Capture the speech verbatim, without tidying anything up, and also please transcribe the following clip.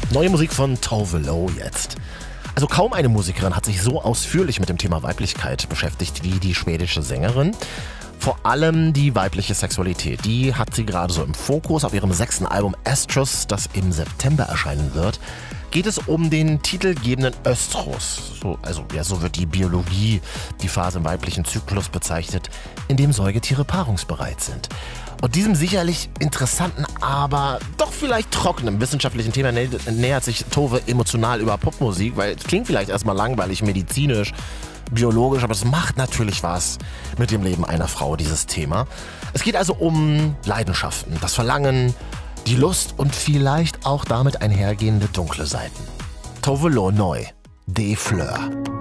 Neue Musik von Tove Lo jetzt. Also kaum eine Musikerin hat sich so ausführlich mit dem Thema Weiblichkeit beschäftigt wie die schwedische Sängerin. Vor allem die weibliche Sexualität, die hat sie gerade so im Fokus. Auf ihrem sechsten Album Estrus, das im September erscheinen wird, geht es um den titelgebenden Östrus. So, also ja, so wird die Biologie, die Phase im weiblichen Zyklus bezeichnet, in dem Säugetiere paarungsbereit sind. Und diesem sicherlich interessanten, aber doch vielleicht trockenen wissenschaftlichen Thema nä- nähert sich Tove emotional über Popmusik, weil es klingt vielleicht erstmal langweilig, medizinisch, biologisch, aber es macht natürlich was mit dem Leben einer Frau, dieses Thema. Es geht also um Leidenschaften, das Verlangen, die Lust und vielleicht auch damit einhergehende dunkle Seiten. Tove Lo neu, Des Fleurs.